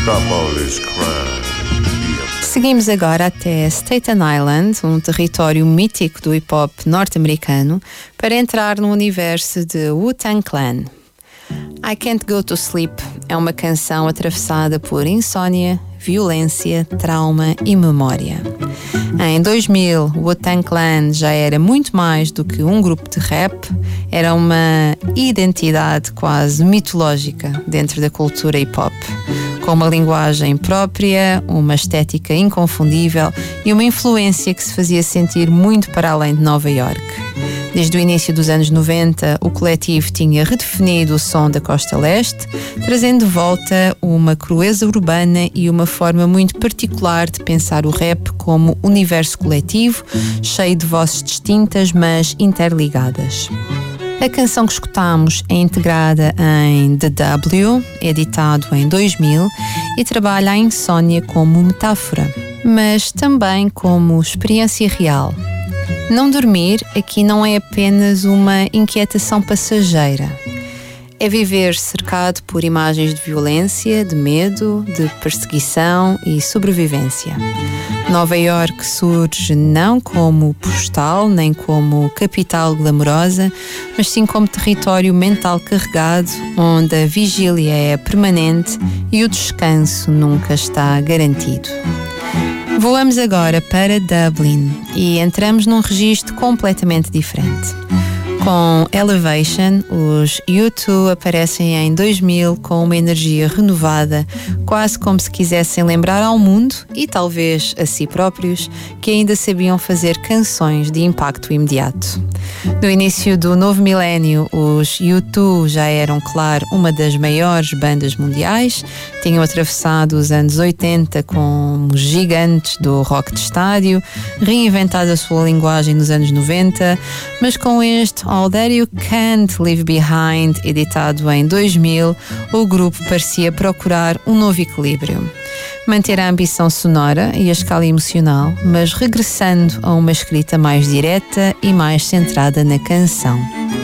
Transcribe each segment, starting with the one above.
Stop all this crime. Seguimos agora até Staten Island, um território mítico do hip-hop norte-americano, para entrar no universo de Wu-Tang Clan. I Can't Go to Sleep é uma canção atravessada por insônia, violência, trauma e memória. Em 2000, o Wu-Tang Clan já era muito mais do que um grupo de rap, era uma identidade quase mitológica dentro da cultura hip-hop, com uma linguagem própria, uma estética inconfundível e uma influência que se fazia sentir muito para além de Nova Iorque. Desde o início dos anos 90, o coletivo tinha redefinido o som da Costa Leste, trazendo de volta uma crueza urbana e uma forma muito particular de pensar o rap como universo coletivo, cheio de vozes distintas, mas interligadas. A canção que escutamos é integrada em The W, editado em 2000, e trabalha a insônia como metáfora, mas também como experiência real. Não dormir aqui não é apenas uma inquietação passageira. É viver cercado por imagens de violência, de medo, de perseguição e sobrevivência. Nova Iorque surge não como postal, nem como capital glamourosa, mas sim como território mental carregado, onde a vigília é permanente e o descanso nunca está garantido. Voamos agora para Dublin e entramos num registro completamente diferente. Com Elevation, os U2 aparecem em 2000 com uma energia renovada, quase como se quisessem lembrar ao mundo, e talvez a si próprios, que ainda sabiam fazer canções de impacto imediato. No início do novo milénio, os U2 já eram, claro, uma das maiores bandas mundiais, tinham atravessado os anos 80 como gigantes do rock de estádio, reinventado a sua linguagem nos anos 90, mas com este All That You Can't Leave Behind, editado em 2000, o grupo parecia procurar um novo equilíbrio. Manter a ambição sonora e a escala emocional, mas regressando a uma escrita mais direta e mais centrada na canção.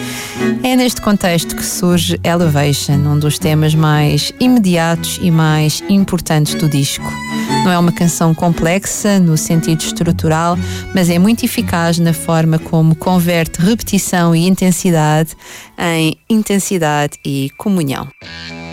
É neste contexto que surge Elevation, um dos temas mais imediatos e mais importantes do disco. Não é uma canção complexa no sentido estrutural, mas é muito eficaz na forma como converte repetição e intensidade em intensidade e comunhão.